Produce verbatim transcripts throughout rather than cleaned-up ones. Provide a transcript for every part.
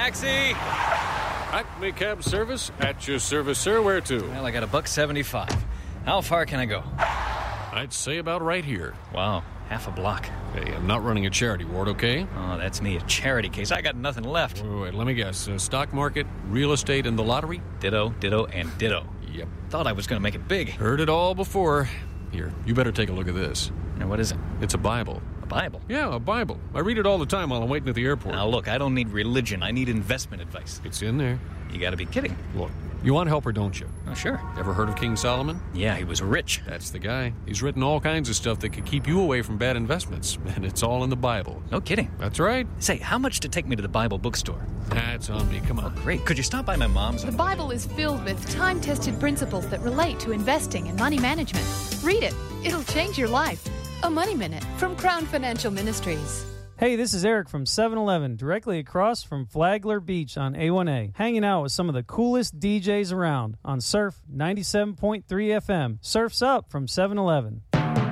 Taxi! Acme Cab Service, at your service, sir. Where to? Well, I got a buck seventy-five. How far can I go? I'd say about right here. Wow, half a block. Hey, I'm not running a charity ward, okay? Oh, that's me, a charity case. I got nothing left. Wait, wait, wait let me guess. Uh, stock market, real estate, and the lottery? Ditto, ditto, and ditto. Yep. Thought I was going to make it big. Heard it all before. Here, you better take a look at this. Now, what is it? It's a Bible. A Bible? Yeah, a Bible. I read it all the time while I'm waiting at the airport. Now, look, I don't need religion. I need investment advice. It's in there. You got to be kidding. Look, you want help or don't you? Oh, sure. Ever heard of King Solomon? Yeah, he was rich. That's the guy. He's written all kinds of stuff that could keep you away from bad investments, and it's all in the Bible. No kidding. That's right. Say, how much to take me to the Bible bookstore? That's on me. Come on. Oh, great. Could you stop by my mom's? The Bible is filled with time-tested principles that relate to investing and money management. Read it. It'll change your life. A Money Minute from Crown Financial Ministries. Hey, this is Eric from seven eleven, directly across from Flagler Beach on A one A, hanging out with some of the coolest D Js around on Surf ninety-seven point three F M. Surf's up from seven eleven.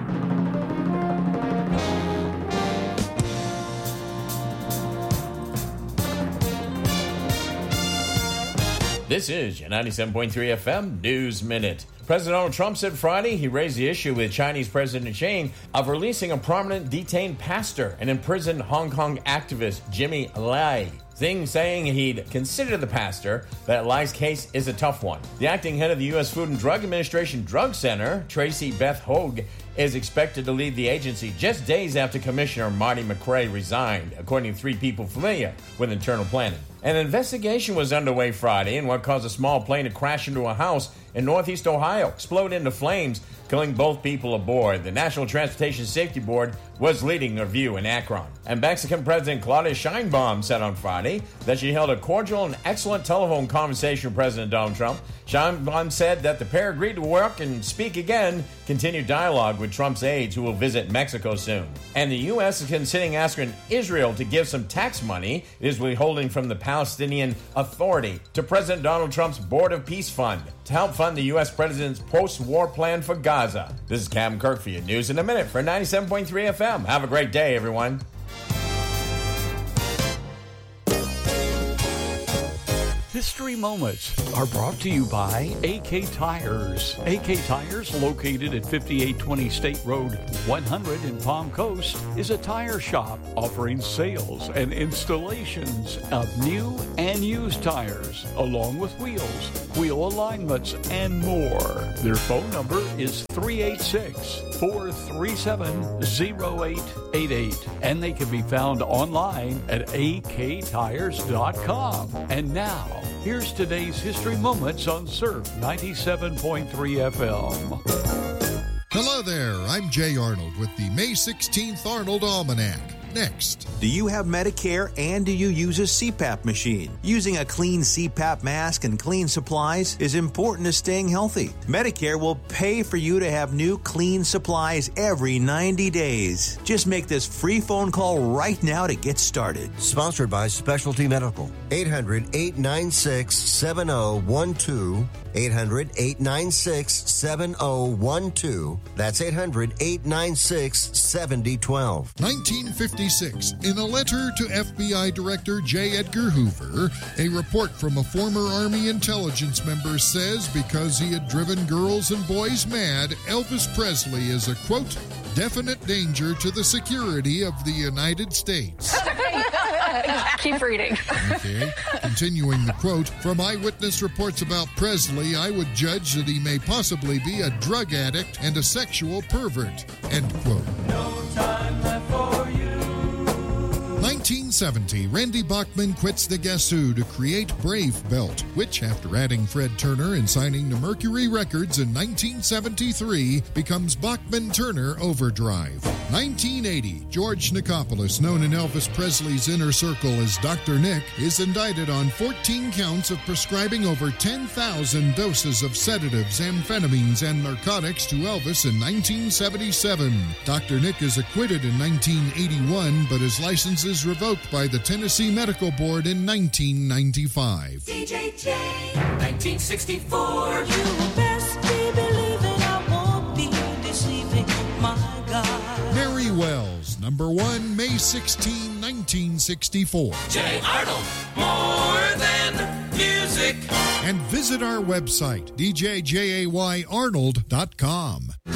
This is your ninety-seven point three F M News Minute. President Donald Trump said Friday he raised the issue with Chinese President Xi of releasing a prominent detained pastor and imprisoned Hong Kong activist Jimmy Lai. Xi saying he'd consider the pastor, but Lai's case is a tough one. The acting head of the U S Food and Drug Administration Drug Center, Tracy Beth Hogue, is expected to leave the agency just days after Commissioner Marty McRae resigned, according to three people familiar with internal planning. An investigation was underway Friday in what caused a small plane to crash into a house in northeast Ohio, explode into flames, killing both people aboard. The National Transportation Safety Board was leading the review in Akron. And Mexican President Claudia Sheinbaum said on Friday that she held a cordial and excellent telephone conversation with President Donald Trump. Sheinbaum said that the pair agreed to work and speak again, continue dialogue with Trump's aides who will visit Mexico soon. And the U S is considering asking Israel to give some tax money it is withholding from the Palestinian Authority to President Donald Trump's Board of Peace Fund to help fund the U S president's post-war plan for Gaza. This is Captain Kirk for your News in a Minute for ninety-seven point three F M. Have a great day, everyone. History Moments are brought to you by A K Tires. A K Tires, located at fifty-eight twenty State Road one hundred in Palm Coast, is a tire shop offering sales and installations of new and used tires, along with wheels, wheel alignments, and more. Their phone number is three eight six, four three seven, zero eight eight eight, and they can be found online at a k tires dot com. And now, here's today's History Moments on Surf ninety-seven point three F M. Hello there, I'm Jay Arnold with the May sixteenth Arnold Almanac. Next. Do you have Medicare and do you use a C PAP machine? Using a clean C PAP mask and clean supplies is important to staying healthy. Medicare will pay for you to have new clean supplies every ninety days. Just make this free phone call right now to get started. Sponsored by Specialty Medical. eight hundred, eight nine six, seven zero one two. eight hundred, eight nine six, seven zero one two. That's eight hundred, eight nine six, seven zero one two. nineteen fifty-six, in a letter to F B I Director J. Edgar Hoover, a report from a former Army intelligence member says because he had driven girls and boys mad, Elvis Presley is a, quote, definite danger to the security of the United States. Keep reading. Okay. Continuing the quote, from eyewitness reports about Presley, I would judge that he may possibly be a drug addict and a sexual pervert. End quote. No time left for you. nineteen seventy, Randy Bachman quits the Guess Who to create Brave Belt, which, after adding Fred Turner and signing to Mercury Records in nineteen seventy-three, becomes Bachman-Turner Overdrive. nineteen eighty, George Nicopolis, known in Elvis Presley's inner circle as Doctor Nick, is indicted on fourteen counts of prescribing over ten thousand doses of sedatives, amphetamines, and narcotics to Elvis in nineteen seventy-seven. Doctor Nick is acquitted in nineteen eighty-one, but his license is revoked by the Tennessee Medical Board in nineteen ninety-five. D J J, nineteen sixty-four. You best be believing I won't be deceiving, my God. Mary Wells, number one, May sixteenth, nineteen sixty-four. Jay Arnold, more and visit our website, d j jay arnold dot com.